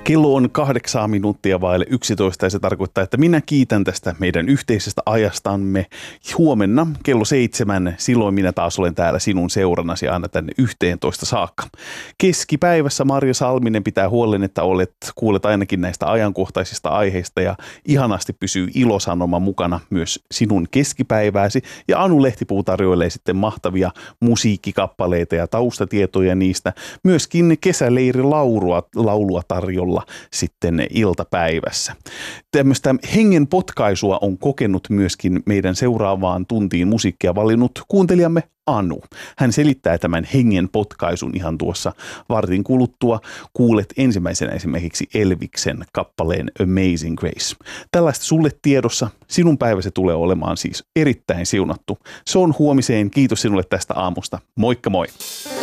Kello on 8 minuuttia vaille 11 ja se tarkoittaa, että minä kiitän tästä meidän yhteisestä ajastamme. Huomenna kello 7, silloin minä taas olen täällä sinun seurannasi aina tänne 11 saakka. Keskipäivässä Marja Salminen pitää huolen, että kuulet ainakin näistä ajankohtaisista aiheista ja ihanasti pysyy Ilosanoma mukana myös sinun keskipäivääsi. Ja Anu Lehtipuu tarjoilee sitten mahtavia musiikkikappaleita ja taustatietoja niistä. Myöskin kesäleirilaulua tarjolla sitten iltapäivässä. Tämmöistä hengen potkaisua on kokenut myöskin meidän seuraavaan tuntiin musiikkia valinnut kuuntelijamme Anu. Hän selittää tämän hengen potkaisun ihan tuossa vartin kuluttua. Kuulet ensimmäisenä esimerkiksi Elviksen kappaleen Amazing Grace. Tällaista sulle tiedossa. Sinun päiväsi tulee olemaan siis erittäin siunattu. Se on huomiseen. Kiitos sinulle tästä aamusta. Moikka moi!